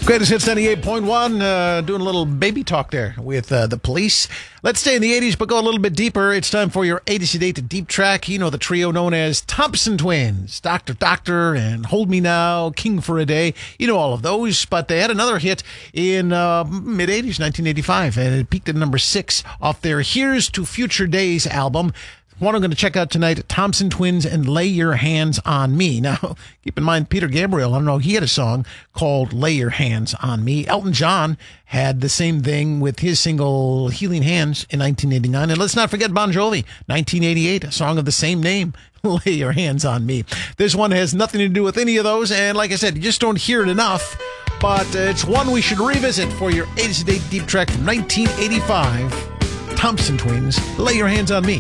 Greatest Hits 98.1, doing a little baby talk there with the Police. Let's stay in the 80s, but go a little bit deeper. It's time for your 80s to date deep track. You know the trio known as Thompson Twins, Doctor, and Hold Me Now, King for a Day. You know all of those, but they had another hit in mid-80s, 1985, and it peaked at number 6 off their Here's to Future Days album. One I'm going to check out tonight, Thompson Twins and Lay Your Hands on Me. Now, keep in mind, Peter Gabriel, I don't know, he had a song called Lay Your Hands on Me. Elton John had the same thing with his single Healing Hands in 1989. And let's not forget Bon Jovi, 1988, a song of the same name, Lay Your Hands on Me. This one has nothing to do with any of those. And like I said, you just don't hear it enough. But it's one we should revisit for your 80s to date deep track from 1985. Thompson Twins, Lay Your Hands on Me.